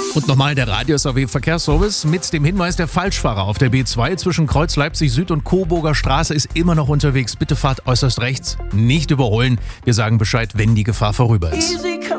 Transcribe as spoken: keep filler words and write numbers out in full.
Und nochmal der Radius A W Verkehrsservice mit dem Hinweis, der Falschfahrer auf der B zwei zwischen Kreuz Leipzig Süd und Coburger Straße ist immer noch unterwegs. Bitte fahrt äußerst rechts, nicht überholen. Wir sagen Bescheid, wenn die Gefahr vorüber ist.